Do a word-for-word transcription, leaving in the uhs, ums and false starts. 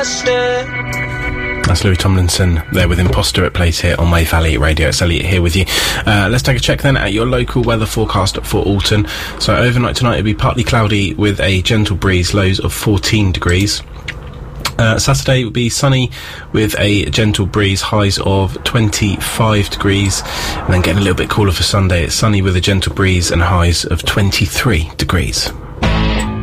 That's Louis Tomlinson there with Imposter. It plays here on Wave Valley Radio. It's Elliot here with you. Uh, let's take a check then at your local weather forecast for Alton. So overnight tonight it'll be partly cloudy with a gentle breeze, lows of fourteen degrees. Uh, Saturday will be sunny with a gentle breeze, highs of twenty-five degrees, and then getting a little bit cooler for Sunday. It's sunny with a gentle breeze and highs of twenty-three degrees.